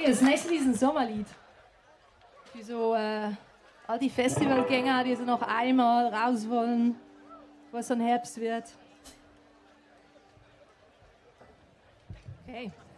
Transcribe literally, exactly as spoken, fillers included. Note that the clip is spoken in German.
Okay, das nächste Lied ist ein Sommerlied. Für so äh, all die Festivalgänger, die so noch einmal raus wollen, wo es dann Herbst wird. Okay.